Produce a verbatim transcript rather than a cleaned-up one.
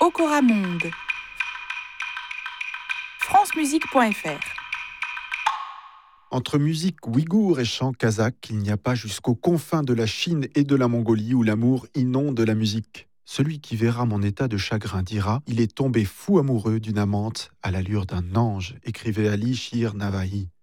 Okora Monde. france musique point f r. Entre musique ouïghour et chant kazakh, il n'y a pas jusqu'aux confins de la Chine et de la Mongolie où l'amour inonde la musique. Celui qui verra mon état de chagrin dira « Il est tombé fou amoureux d'une amante à l'allure d'un ange », écrivait Ali Shir Navahi.